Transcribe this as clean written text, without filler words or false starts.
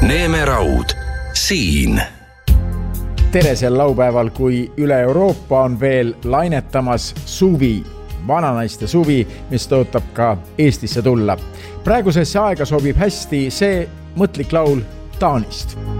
Neeme Raud, siin. Tere sel laupäeval, kui üle Euroopa on veel lainetamas suvi, vananaiste suvi, mis tõotab ka Eestisse tulla. Praegusesse aega sobib hästi see mõtlik laul Taanist.